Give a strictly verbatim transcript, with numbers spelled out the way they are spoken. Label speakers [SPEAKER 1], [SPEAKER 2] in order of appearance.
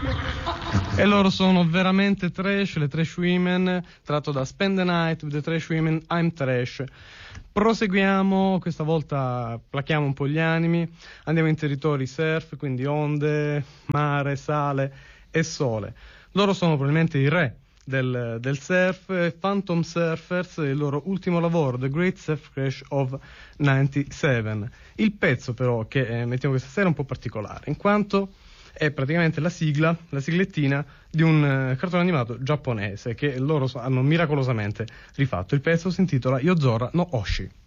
[SPEAKER 1] E loro sono veramente trash, le Trash Women, tratto da Spend the Night with the Trash Women, I'm Trash. Proseguiamo, questa volta plachiamo un po' gli animi, andiamo in territori surf, quindi onde, mare, sale e sole. Loro sono probabilmente i re del, del surf, Phantom Surfers, il loro ultimo lavoro, The Great Surf Crash of novantasette. Il pezzo però che eh, mettiamo questa sera è un po' particolare, in quanto è praticamente la sigla, la siglettina di un uh, cartone animato giapponese che loro hanno miracolosamente rifatto. Il pezzo si intitola Yozora no Oshi.